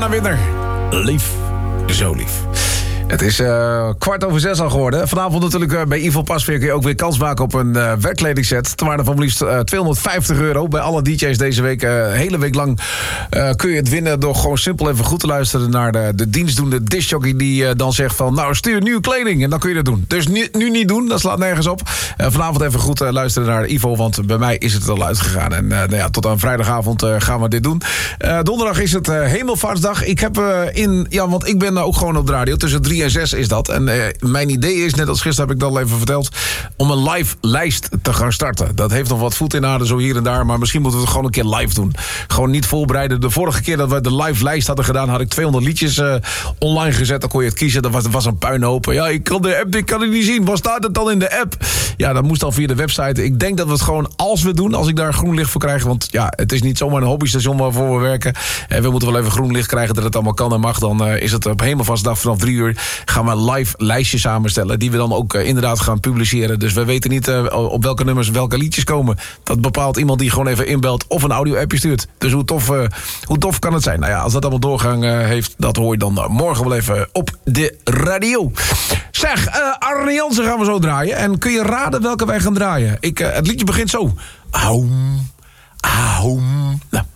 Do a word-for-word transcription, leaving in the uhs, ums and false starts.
Anna Winter. Lief, zo lief. Het is uh, kwart over zes al geworden. Vanavond natuurlijk uh, bij Ivo Pasveer kun je ook weer kans maken op een uh, werkkledingset. Ter waarde van liefst uh, tweehonderdvijftig euro. Bij alle D J's deze week, uh, hele week lang, uh, kun je het winnen door gewoon simpel even goed te luisteren naar de, de dienstdoende discjockey die uh, dan zegt van, nou stuur nieuwe kleding en dan kun je dat doen. Dus nu, nu niet doen, dat slaat nergens op. Uh, vanavond even goed uh, luisteren naar Ivo, want bij mij is het al uitgegaan. En uh, nou ja, tot aan vrijdagavond uh, gaan we dit doen. Uh, donderdag is het uh, Hemelvaartsdag. Ik heb uh, in, ja, want ik ben uh, ook gewoon op de radio tussen drie en zes is dat. En uh, mijn idee is, net als gisteren heb ik dat al even verteld, om een live lijst te gaan starten. Dat heeft nog wat voet in aarde zo hier en daar, maar misschien moeten we het gewoon een keer live doen. Gewoon niet voorbereiden. De vorige keer dat we de live lijst hadden gedaan, had ik tweehonderd liedjes uh, online gezet. Dan kon je het kiezen. Dat was, dat was een puinhoop. Ja, ik kan de app, ik kan het niet zien. Waar staat het dan in de app? Ja, dat moest dan via de website. Ik denk dat we het gewoon, als we het doen, als ik daar groen licht voor krijg, want ja, het is niet zomaar een hobbystation waarvoor we werken. En we moeten wel even groen licht krijgen dat het allemaal kan en mag. Dan uh, is het op Hemelvaartsdag vanaf drie uur gaan we live lijstjes samenstellen, die we dan ook uh, inderdaad gaan publiceren. Dus we weten niet uh, op welke nummers welke liedjes komen. Dat bepaalt iemand die gewoon even inbelt of een audio-appje stuurt. Dus hoe tof, uh, hoe tof kan het zijn? Nou ja, als dat allemaal doorgang uh, heeft, dat hoor je dan uh, morgen wel even op de radio. Zeg, uh, Arne Jansen gaan we zo draaien. En kun je raden welke wij gaan draaien? Ik, uh, het liedje begint zo. Aum, aum. Nou.